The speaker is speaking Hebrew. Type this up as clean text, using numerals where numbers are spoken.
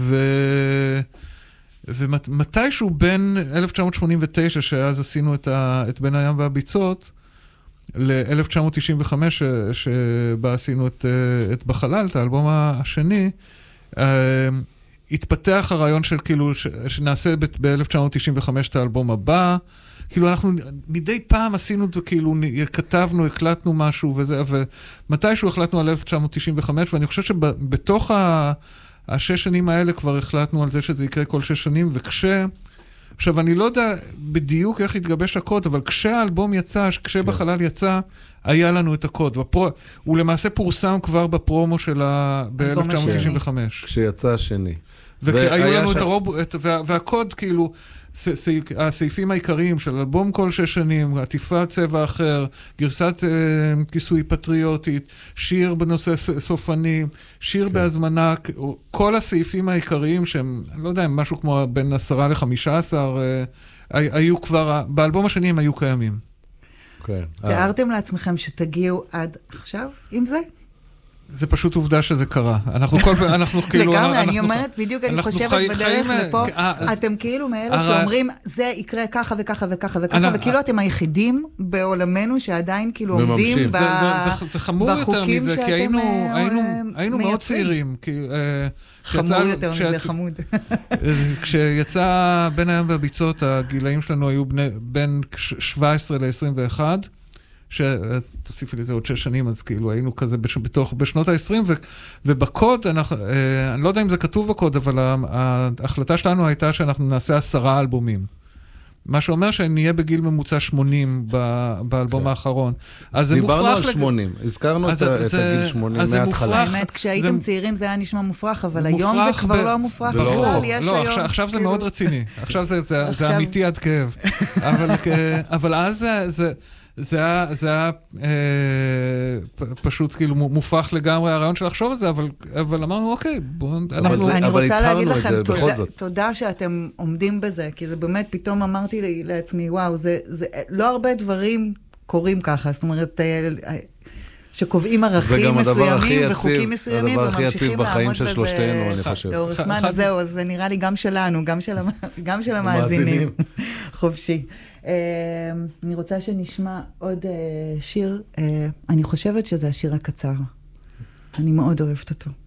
ומתישהו בין 1989, שאז עשינו את בין הים והביצות, ל-1995, שבה עשינו את בחלל, את האלבום השני, התפתח הרעיון של כאילו, שנעשה ב-1995 את האלבום הבא, כאילו אנחנו מדי פעם עשינו את זה, כאילו כתבנו, הקלטנו משהו וזה, ומתישהו החלטנו על 1995, ואני חושב שבתוך השש שנים האלה כבר החלטנו על זה שזה יקרה כל 6 שנים, עכשיו אני לא יודע בדיוק איך התגבש הקוד, אבל כשהאלבום יצא, כשבחלל יצא, היה לנו את הקוד. הוא למעשה פורסם כבר בפרומו שלה ב-1995. כשיצא השני. והיו לנו והקוד כאילו, הסעיפים העיקריים של אלבום כל 6 שנים, עטיפת צבע אחר, גרסת כיסוי פטריוטית, שיר בנושא סופני, שיר בהזמנה, כל הסעיפים העיקריים שהם, אני לא יודע, משהו כמו בין 10 ל-15, היו כבר, באלבום השני הם היו קיימים. תיארתם לעצמכם שתגיעו עד עכשיו עם זה? זה פשוט עובדה שזה קרה. אנחנו כאילו... לגמרי, אני אומרת, בדיוק אני חושבת בדרך לפה, אתם כאילו מאלה שאומרים, זה יקרה ככה וככה וככה וככה, וכאילו אתם היחידים בעולמנו שעדיין כאילו עומדים זה חמור יותר מזה, כי היינו מאוד צעירים. חמור יותר מזה, חמוד. כשיצא בין הים והביצות, הגילאים שלנו היו בין 17 ל-21, תוסיפי לי זה עוד 6 שנים, אז כאילו היינו כזה בשנות ה-20, ובקוד, אני לא יודע אם זה כתוב בקוד, אבל ההחלטה שלנו הייתה שאנחנו נעשה 10 אלבומים. מה שאומר שנהיה בגיל ממוצע 80 באלבום האחרון. דיברנו על 80, הזכרנו את הגיל 80 מההתחלה. האמת, כשהייתם צעירים זה היה נשמע מופרך, אבל היום זה כבר לא מופרך. לא, עכשיו זה מאוד רציני. עכשיו זה אמיתי עד כאב. אבל אז זה היה פשוט כאילו מופרך לגמרי הרעיון של לחשוב על זה, אבל אמרנו, אוקיי, אני רוצה להגיד לכם תודה שאתם עומדים בזה, כי זה באמת, פתאום אמרתי לעצמי, וואו, זה לא הרבה דברים קורים ככה, זאת אומרת, שקובעים ערכים מסוימים וחוקים מסוימים, וממשיכים לעמוד בזה לאורך זמן. זהו, אז זה נראה לי גם שלנו, גם של המאזינים. חופשי. אני רוצה שנשמע עוד שיר, אני חושבת שזה השיר הקצר. אני מאוד אוהבת אותו.